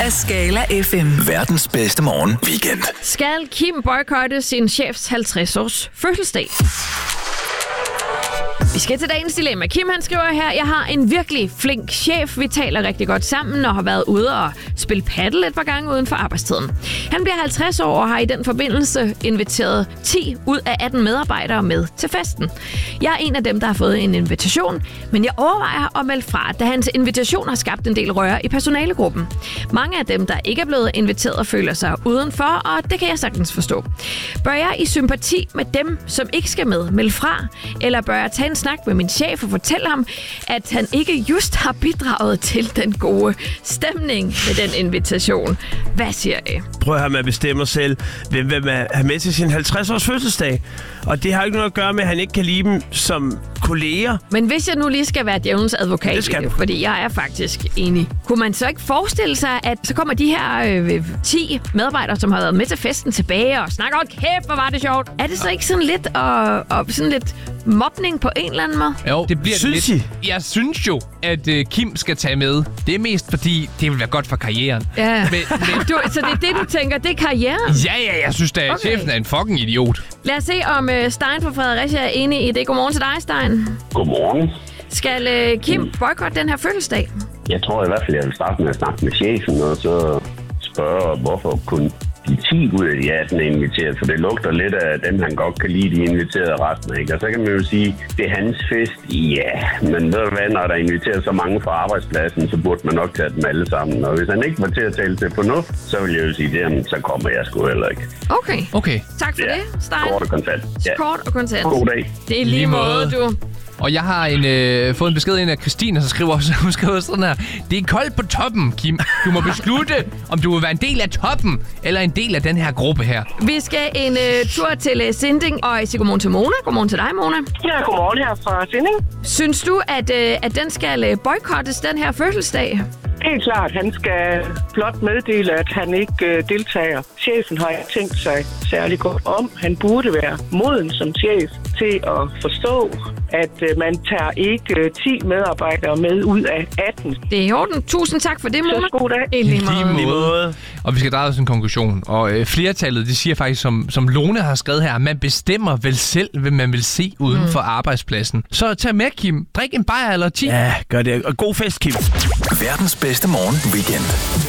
af Skala FM. Verdens bedste morgen weekend. Skal Kim boykotte sin chefs 50-års fødselsdag? Vi skal til dagens dilemma. Kim han skriver her: jeg har en virkelig flink chef. Vi taler rigtig godt sammen og har været ude og spille paddle et par gange uden for arbejdstiden. Han bliver 50 år og har i den forbindelse inviteret 10 ud af 18 medarbejdere med til festen. Jeg er en af dem, der har fået en invitation, men jeg overvejer at melde fra, da hans invitation har skabt en del røre i personalegruppen. Mange af dem, der ikke er blevet inviteret, føler sig udenfor, og det kan jeg sagtens forstå. Bør jeg i sympati med dem, som ikke skal med, melde fra, eller bør jeg tage en snak med min chef og fortælle ham, at han ikke just har bidraget til den gode stemning med den invitation? Hvad siger I? Prøv at have med at bestemme selv, hvem vil have med til sin 50-års fødselsdag. Og det har ikke noget at gøre med, at han ikke kan lide dem som kolleger. Men hvis jeg nu lige skal være djævelens advokat, det skal du. Fordi jeg er faktisk enig. Kunne man så ikke forestille sig, at så kommer de her 10 medarbejdere, som har været med til festen tilbage og snakker, kæft, hvor var det sjovt. Er det så ikke sådan lidt og sådan lidt mobning på en eller anden måde? Jo, det bliver Synes lidt. I? Jeg synes jo, at Kim skal tage med. Det er mest fordi, det vil være godt for karrieren. Ja. Men, Så det er det, du tænker, det er karrieren? ja, jeg synes da, at chefen er en fucking idiot. Lad os se, om Stein fra Fredericia er enig i det. Godmorgen til dig, Stein. Godmorgen. Skal Kim boykotte den her fødselsdag? Jeg tror i hvert fald, jeg vil starte med at snakke med chefen, og så spørge, hvorfor kun de 10 ud af de 18 er inviteret, for det lugter lidt af dem, han godt kan lide, de inviterede resten, ikke? Og så kan man jo sige, det er hans fest, ja, men ved du hvad, når der er inviteret så mange fra arbejdspladsen, så burde man nok tage dem alle sammen. Og hvis han ikke var til at tale til fornuft, så vil jeg jo sige, jamen, så kommer jeg sgu heller ikke. Okay. Tak for det, Stein. Kort og kontant. Ja. Kort og kontant. God dag. Det er lige måde, du. Og jeg har fået en besked ind af Christine, så hun skriver sådan her: det er koldt på toppen, Kim. Du må beslutte, om du vil være en del af toppen, eller en del af den her gruppe her. Vi skal en tur til Sinding, og jeg siger godmorgen til Mona. Godmorgen til dig, Mona. Ja, godmorgen her fra Sinding. Synes du, at den skal boykottes, den her fødselsdag? Helt klart, han skal blot meddele, at han ikke deltager. Chefen har ikke tænkt sig særlig godt om. Han burde være moden som chef til at forstå, at man tager ikke 10 medarbejdere med ud af 18. Det er i orden. Tusind tak for det, Mona. Så god dag. I lige måde. Og vi skal drage en konklusion. Og flertallet, de siger faktisk, som Lone har skrevet her, man bestemmer vel selv, hvad man vil se uden for arbejdspladsen. Så tag med, Kim. Drik en bajer eller 10. Ja, gør det. Og god fest, Kim. Verdens bedste morgen weekend.